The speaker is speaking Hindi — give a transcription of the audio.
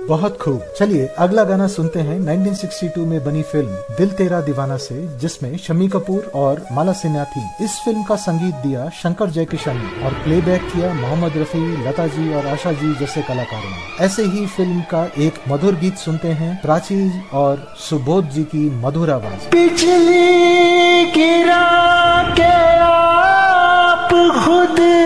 बहुत खूब। चलिए अगला गाना सुनते हैं 1962 में बनी फिल्म दिल तेरा दीवाना से, जिसमें शम्मी कपूर और माला सिन्हा थी। इस फिल्म का संगीत दिया शंकर जयकिशन ने और प्लेबैक किया मोहम्मद रफी, लता जी और आशा जी जैसे कलाकारों ने। ऐसे ही फिल्म का एक मधुर गीत सुनते हैं प्राची और सुबोध जी की मधुर आवाज। पिछली गिरा के आप खुद